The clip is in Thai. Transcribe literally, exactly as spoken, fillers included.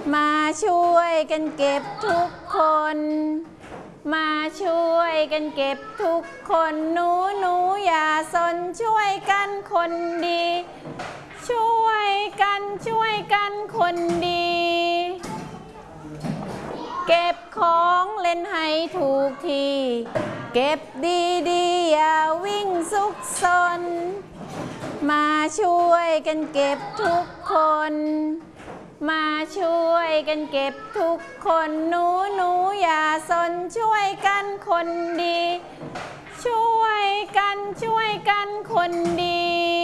มาช่วยกันเก็บทุกคนมาช่วยกันเก็บทุกคนหนูหนูอย่าสนช่วยกันคนดีช่วยกันช่วยกันคนดีเก็บของเล่นให้ถูกที่เก็บดีๆอย่าวิ่งซุกซนมาช่วยกันเก็บทุกคนมาช่วยกันเก็บทุกคนหนูหนูอย่าสนช่วยกันคนดีช่วยกันช่วยกันคนดี